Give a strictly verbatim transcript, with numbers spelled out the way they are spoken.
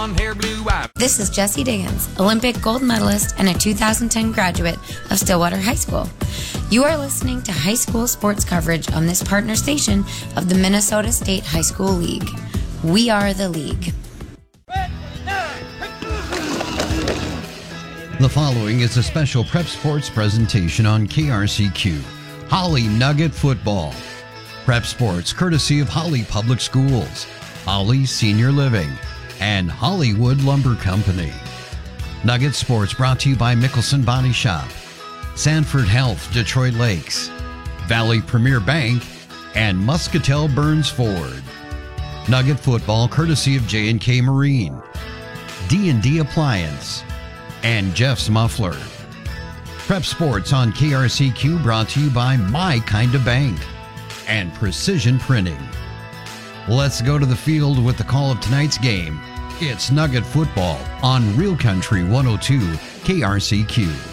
blonde hair, blue eyes. This is Jessie Diggins, Olympic gold medalist and a two thousand ten graduate of Stillwater High School. You are listening to high school sports coverage on this partner station of the Minnesota State High School League. We are the league. The following is a special prep sports presentation on K R C Q, Holly Nugget Football. Prep sports courtesy of Holly Public Schools, Holly Senior Living, and Hollywood Lumber Company. Nugget Sports brought to you by Mickelson Body Shop, Sanford Health, Detroit Lakes, Valley Premier Bank, and Muscatel Burns Ford. Nugget Football courtesy of J and K Marine, D and D Appliance, and Jeff's Muffler. Prep Sports on K R C Q brought to you by My Kind of Bank and Precision Printing. Let's go to the field with the call of tonight's game. It's Nugget Football on Real Country one oh two K R C Q.